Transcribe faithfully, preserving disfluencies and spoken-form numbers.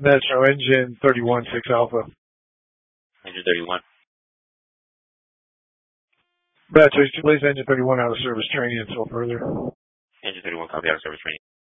Metro, engine thirty-one, six Alpha. Engine thirty-one. Metro, please engine thirty-one out of service training until further. Engine thirty-one, copy, out of service training.